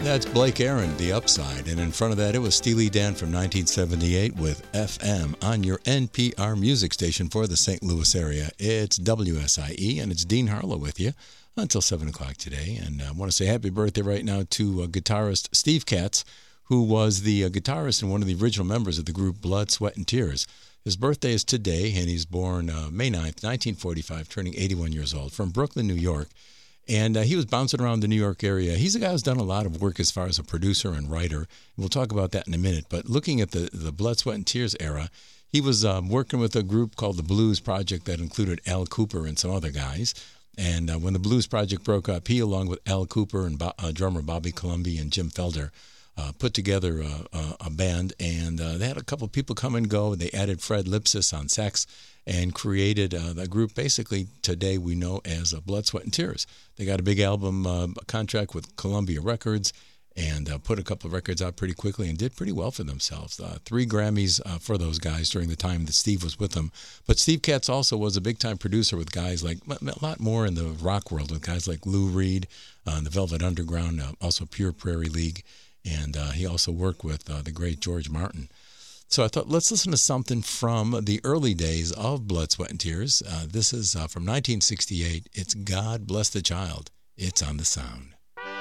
That's Blake Aaron, The Upside. And in front of that, it was Steely Dan from 1978 with FM on your NPR music station for the St. Louis area. It's WSIE, and it's Dean Harlow with you until 7 o'clock today. And I want to say happy birthday right now to guitarist Steve Katz, who was the guitarist and one of the original members of the group Blood, Sweat, and Tears. His birthday is today, and he's born May 9th, 1945, turning 81 years old, from Brooklyn, New York. And he was bouncing around the New York area. He's a guy who's done a lot of work as far as a producer and writer. We'll talk about that in a minute. But looking at the Blood, Sweat, and Tears era, he was working with a group called the Blues Project that included Al Cooper and some other guys. And when the Blues Project broke up, he, along with Al Cooper and drummer Bobby Colomby and Jim Felder, put together a band. And they had a couple of people come and go. They added Fred Lipsis on sax and created the group basically today we know as Blood, Sweat, and Tears. They got a big album contract with Columbia Records and put a couple of records out pretty quickly and did pretty well for themselves. 3 Grammys for those guys during the time that Steve was with them. But Steve Katz also was a big-time producer with guys like, a lot more in the rock world, with guys like Lou Reed, the Velvet Underground, also Pure Prairie League, and he also worked with the great George Martin. So I thought, let's listen to something from the early days of Blood, Sweat, and Tears. This is from 1968. It's God Bless the Child. It's on the Sound.